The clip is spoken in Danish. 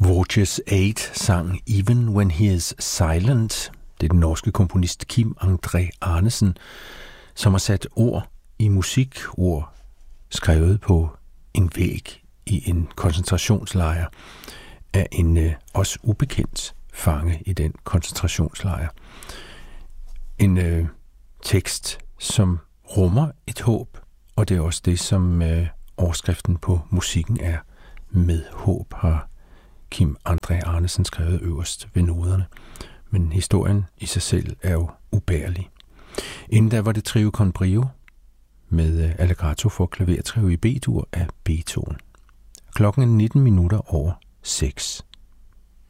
Voices 8 sang Even When He Is Silent. Det er den norske komponist Kim André Arnesen, som har sat ord i musik, ord skrevet på en væg i en koncentrationslejr af en også ubekendt fange i den koncentrationslejr. En tekst, som rummer et håb, og det er også det, som overskriften på musikken er. Med håb har Kim André Arnesen skrevet øverst ved noderne. Men historien i sig selv er jo ubærlig. Inden da var det Trio con Brio med Allegretto for klavertrio i B-dur af Beethoven. Klokken er 19 minutter over 6.